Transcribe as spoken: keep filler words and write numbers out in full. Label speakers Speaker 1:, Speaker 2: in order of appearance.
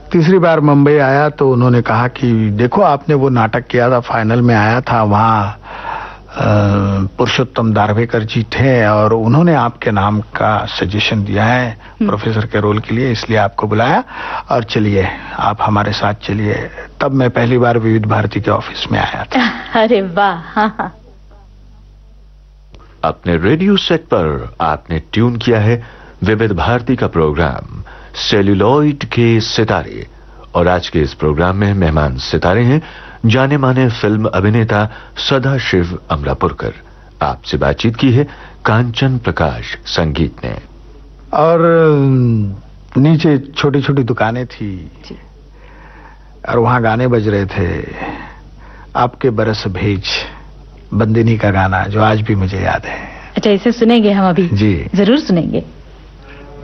Speaker 1: तीसरी बार मुंबई आया तो उन्होंने कहा कि देखो आपने वो नाटक किया था, फाइनल में आया था, वहाँ पुरुषोत्तम दारवेकर जी थे और उन्होंने आपके नाम का सजेशन दिया है प्रोफेसर के रोल के लिए, इसलिए आपको बुलाया और चलिए आप हमारे साथ चलिए। तब मैं पहली बार विविध भारती के ऑफिस में आया था।
Speaker 2: अरे वाह। हाँ हाँ।
Speaker 3: अपने रेडियो सेट पर आपने ट्यून किया है विविध भारती का प्रोग्राम सेल्यूलॉइड के सितारे, और आज के इस प्रोग्राम में मेहमान सितारे हैं जाने माने फिल्म अभिनेता सदाशिव अमलापुरकर। आपसे बातचीत की है कांचन प्रकाश संगीत ने।
Speaker 1: और नीचे छोटी छोटी दुकानें थी और वहां गाने बज रहे थे, आपके बरस भेज, बंदिनी का गाना जो आज भी मुझे याद है।
Speaker 2: अच्छा, इसे सुनेंगे हम अभी?
Speaker 1: जी
Speaker 2: जरूर सुनेंगे।